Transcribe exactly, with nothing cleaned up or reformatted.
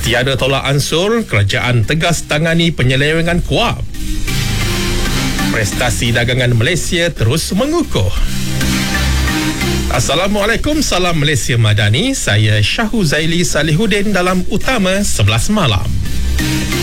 Tiada tolak ansur, kerajaan tegas tangani penyelewengan kuab. Prestasi dagangan Malaysia terus mengukuh. Assalamualaikum, salam Malaysia Madani. Saya Syahu Zaili Salihuddin dalam Utama sebelas Malam.